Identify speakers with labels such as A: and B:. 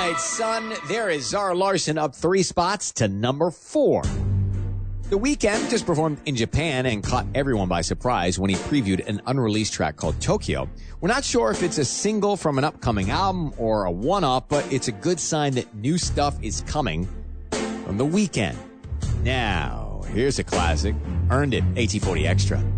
A: right, son, there is Zara Larsson up 3 spots to number 4. The Weeknd just performed in Japan and caught everyone by surprise when he previewed an unreleased track called Tokyo. We're not sure if it's a single from an upcoming album or a one-off, but it's a good sign that new stuff is coming from The Weeknd. Now, here's a classic. Earned It, AT40 Extra.